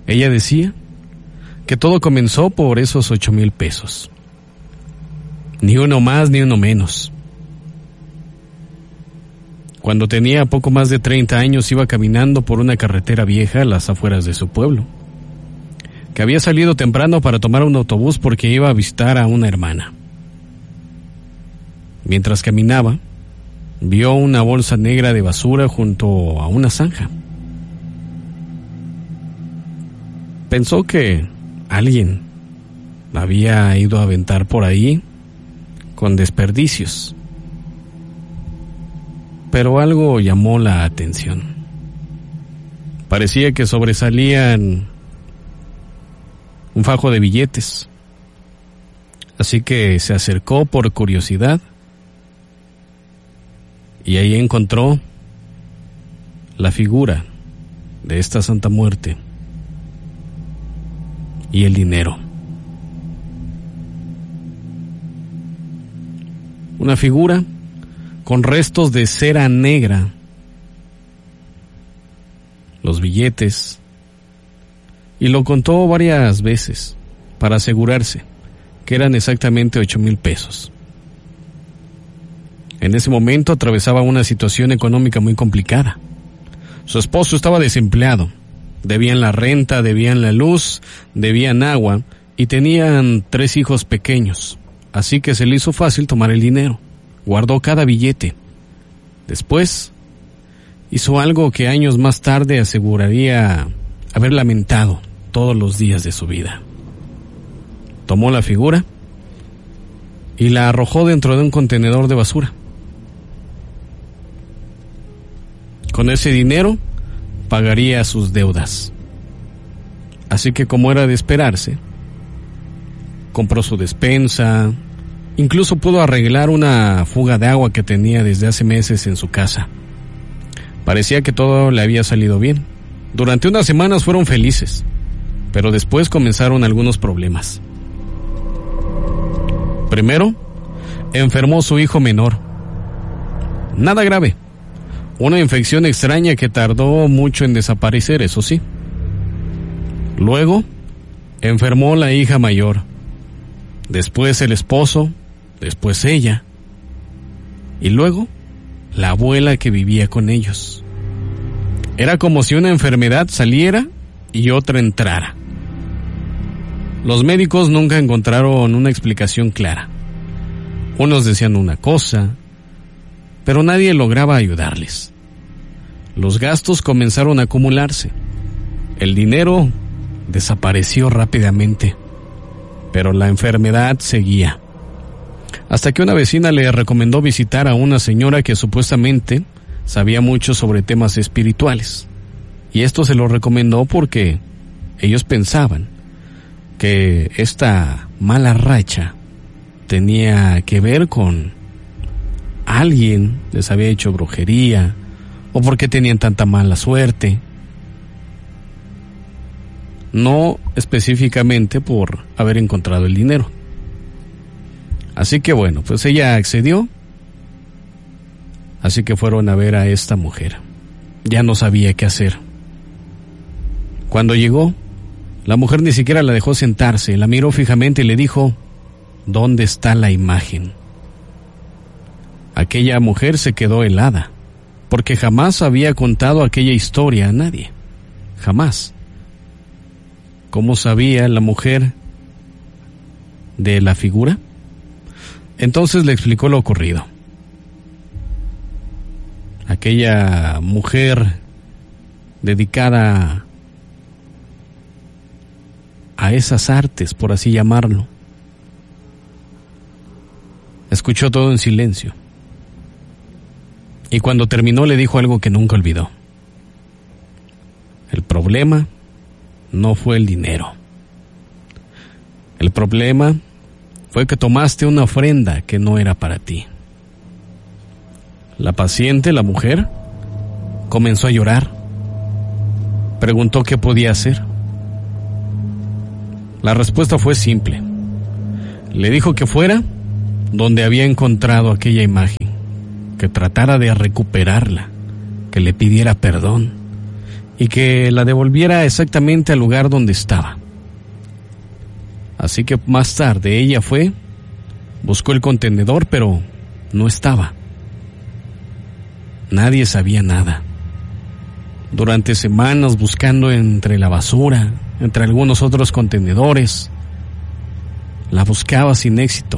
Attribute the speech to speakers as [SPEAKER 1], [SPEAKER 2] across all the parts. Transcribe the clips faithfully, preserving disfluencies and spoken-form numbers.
[SPEAKER 1] Ella decía que todo comenzó por esos ocho mil pesos. Ni uno más ni uno menos. Cuando tenía poco más de treinta años iba caminando por una carretera vieja a las afueras de su pueblo, que había salido temprano para tomar un autobús porque iba a visitar a una hermana. Mientras caminaba, vio una bolsa negra de basura junto a una zanja. Pensó que alguien la había ido a aventar por ahí con desperdicios. Pero algo llamó la atención. Parecía que sobresalían un fajo de billetes. Así que se acercó por curiosidad y ahí encontró la figura de esta Santa Muerte y el dinero. Una figura con restos de cera negra, los billetes, y lo contó varias veces para asegurarse que eran exactamente ocho mil pesos. En ese momento atravesaba una situación económica muy complicada. Su esposo estaba desempleado, debían la renta, debían la luz, debían agua y tenían tres hijos pequeños, así que se le hizo fácil tomar el dinero. Guardó cada billete. Después, hizo algo que años más tarde aseguraría haber lamentado todos los días de su vida. Tomó la figura y la arrojó dentro de un contenedor de basura. Con ese dinero, pagaría sus deudas. Así que, como era de esperarse, compró su despensa. Incluso pudo arreglar una fuga de agua que tenía desde hace meses en su casa. Parecía que todo le había salido bien. Durante unas semanas fueron felices, pero después comenzaron algunos problemas. Primero, enfermó su hijo menor. Nada grave. Una infección extraña que tardó mucho en desaparecer, eso sí. Luego, enfermó la hija mayor. Después el esposo. Después ella, y luego la abuela que vivía con ellos. Era como si una enfermedad saliera y otra entrara. Los médicos nunca encontraron una explicación clara. Unos decían una cosa, pero nadie lograba ayudarles. Los gastos comenzaron a acumularse. El dinero desapareció rápidamente, pero la enfermedad seguía. Hasta que una vecina le recomendó visitar a una señora que supuestamente sabía mucho sobre temas espirituales. Y esto se lo recomendó porque ellos pensaban que esta mala racha tenía que ver con alguien les había hecho brujería o porque tenían tanta mala suerte. No específicamente por haber encontrado el dinero. Así que bueno, pues ella accedió. Así que fueron a ver a esta mujer. Ya no sabía qué hacer. Cuando llegó, la mujer ni siquiera la dejó sentarse, la miró fijamente y le dijo: ¿dónde está la imagen? Aquella mujer se quedó helada, porque jamás había contado aquella historia a nadie. Jamás. ¿Cómo sabía la mujer de la figura? Entonces le explicó lo ocurrido. Aquella mujer dedicada a esas artes, por así llamarlo, escuchó todo en silencio. Y cuando terminó le dijo algo que nunca olvidó. El problema no fue el dinero. El problema fue que tomaste una ofrenda que no era para ti. La paciente, la mujer, comenzó a llorar. Preguntó qué podía hacer. La respuesta fue simple. Le dijo que fuera donde había encontrado aquella imagen, que tratara de recuperarla, que le pidiera perdón, y que la devolviera exactamente al lugar donde estaba. Así que más tarde ella fue, buscó el contenedor, pero no estaba. Nadie sabía nada. Durante semanas buscando entre la basura, entre algunos otros contenedores, la buscaba sin éxito.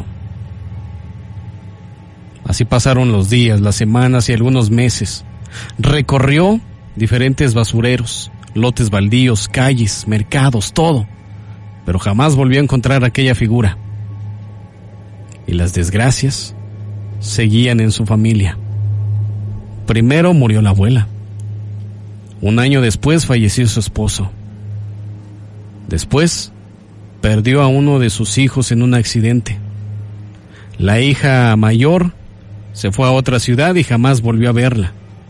[SPEAKER 1] Así pasaron los días, las semanas y algunos meses. Recorrió diferentes basureros, lotes baldíos, calles, mercados, todo, pero jamás volvió a encontrar aquella figura. Y las desgracias seguían en su familia. Primero murió la abuela. Un año después falleció su esposo. Después perdió a uno de sus hijos en un accidente. La hija mayor se fue a otra ciudad y jamás volvió a verla.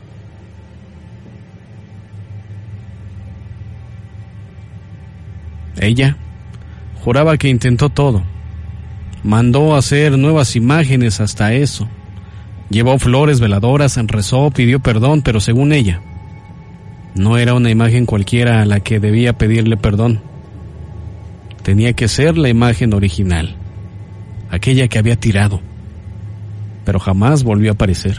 [SPEAKER 1] Ella juraba que intentó todo. Mandó a hacer nuevas imágenes hasta eso. Llevó flores, veladoras, rezó, pidió perdón, pero según ella, no era una imagen cualquiera a la que debía pedirle perdón. Tenía que ser la imagen original, aquella que había tirado, pero jamás volvió a aparecer.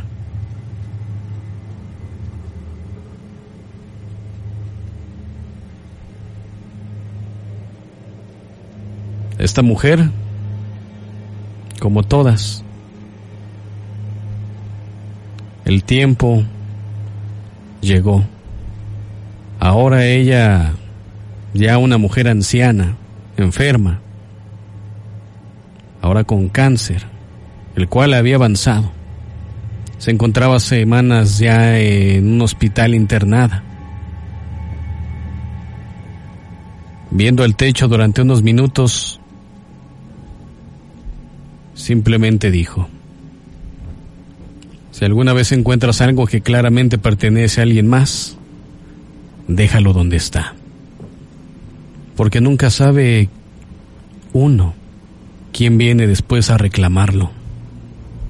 [SPEAKER 1] Esta mujer, como todas, el tiempo llegó. Ahora ella, ya una mujer anciana, enferma, ahora con cáncer, el cual había avanzado. Se encontraba semanas ya en un hospital internada. Viendo el techo durante unos minutos, simplemente dijo: si alguna vez encuentras algo que claramente pertenece a alguien más, déjalo donde está. Porque nunca sabe uno quién viene después a reclamarlo.